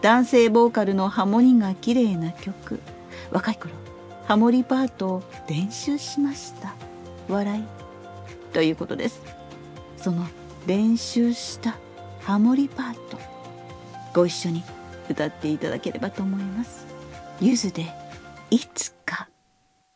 男性ボーカルのハモリが綺麗な曲。若い頃ハモリパートを練習しました。笑いということです。その練習したハモリパート、ご一緒に歌っていただければと思います。ゆずでいつか。